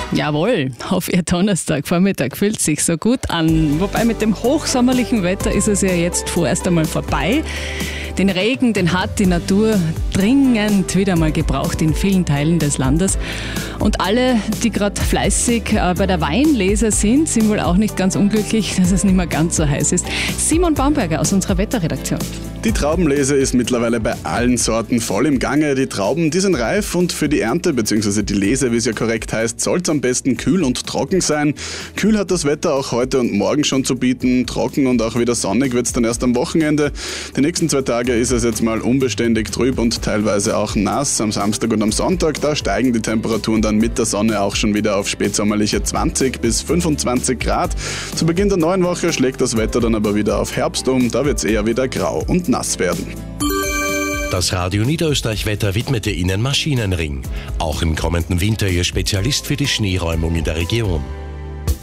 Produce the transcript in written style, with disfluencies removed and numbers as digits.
Jawohl, auf Ihr Donnerstagvormittag fühlt sich so gut an. Wobei mit dem hochsommerlichen Wetter ist es ja jetzt vorerst einmal vorbei. Den Regen, den hat die Natur dringend wieder mal gebraucht in vielen Teilen des Landes. Und alle, die gerade fleißig bei der Weinlese sind wohl auch nicht ganz unglücklich, dass es nicht mehr ganz so heiß ist. Simon Baumberger aus unserer Wetterredaktion. Die Traubenlese ist mittlerweile bei allen Sorten voll im Gange. Die Trauben, die sind reif und für die Ernte, bzw. die Lese, wie es ja korrekt heißt, soll es am besten kühl und trocken sein. Kühl hat das Wetter auch heute und morgen schon zu bieten. Trocken und auch wieder sonnig wird es dann erst am Wochenende. Die nächsten 2 Tage ist es jetzt mal unbeständig trüb und teilweise auch nass. Am Samstag und am Sonntag, da steigen die Temperaturen dann mit der Sonne auch schon wieder auf spätsommerliche 20 bis 25 Grad. Zu Beginn der neuen Woche schlägt das Wetter dann aber wieder auf Herbst um. Da wird es eher wieder grau und nass werden. Das Radio Niederösterreich-Wetter widmete Ihnen Maschinenring. Auch im kommenden Winter Ihr Spezialist für die Schneeräumung in der Region.